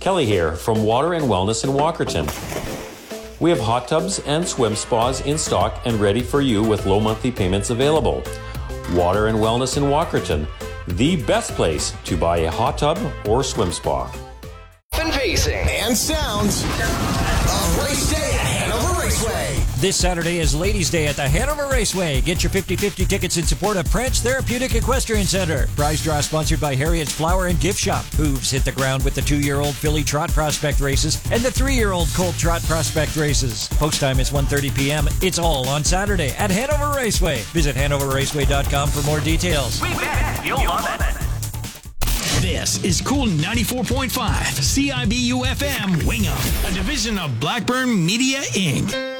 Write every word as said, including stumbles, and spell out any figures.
Kelly here from Water and Wellness in Walkerton. We have hot tubs and swim spas in stock and ready for you with low monthly payments available. Water and Wellness in Walkerton, the best place to buy a hot tub or swim spa. And pacing and sounds of Race Day at Hanover Raceway. This Saturday is Ladies' Day at the Hanover Raceway. Get your fifty-fifty tickets in support of Pranch Therapeutic Equestrian Center. Prize draw sponsored by Harriet's Flower and Gift Shop. Hooves hit the ground with the two-year-old filly trot prospect races and the three-year-old colt trot prospect races. Post time is one thirty p.m. It's all on Saturday at Hanover Raceway. Visit hanover raceway dot com for more details. We bet you'll love it. This is Cool ninety-four point five, C I B U F M, Wingham, a division of Blackburn Media, Incorporated.